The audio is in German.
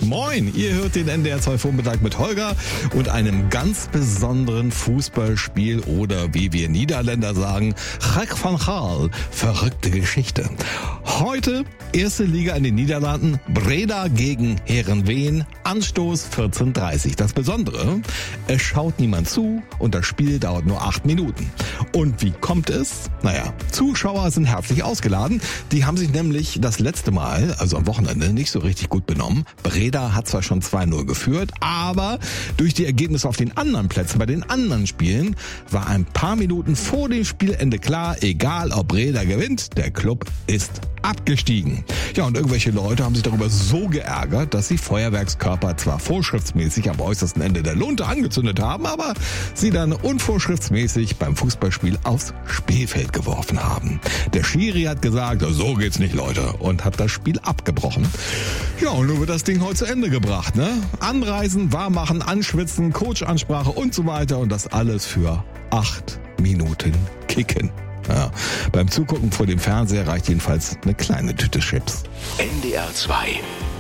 Moin, ihr hört den NDR 2 Vormittag mit Holger und einem ganz besonderen Fußballspiel oder wie wir Niederländer sagen, Gek van Gaal, verrückte Geschichte. Heute erste Liga in den Niederlanden, Breda gegen Heerenveen, Anstoß 14:30. Das Besondere, es schaut niemand zu und das Spiel dauert nur 8 Minuten. Und wie kommt es? Naja, Zuschauer sind herzlich ausgeladen. Die haben sich nämlich das letzte Mal, also am Wochenende, nicht so richtig gut benommen. Breda hat zwar schon 2-0 geführt, aber durch die Ergebnisse auf den anderen Plätzen, bei den anderen Spielen, war ein paar Minuten vor dem Spielende klar, egal ob Breda gewinnt, der Club ist abgestiegen. Ja, und irgendwelche Leute haben sich darüber so geärgert, dass sie Feuerwerkskörper zwar vorschriftsmäßig am äußersten Ende der Lunte angezündet haben, aber sie dann unvorschriftsmäßig beim Fußballspiel aufs Spielfeld geworfen haben. Der Schiri hat gesagt, so geht's nicht, Leute, und hat das Spiel abgebrochen. Ja, und nun wird das Ding heute zu Ende gebracht, ne? Anreisen, warmmachen, anschwitzen, Coachansprache und so weiter und das alles für 8 Minuten kicken. Ja, beim Zugucken vor dem Fernseher reicht jedenfalls eine kleine Tüte Chips. NDR 2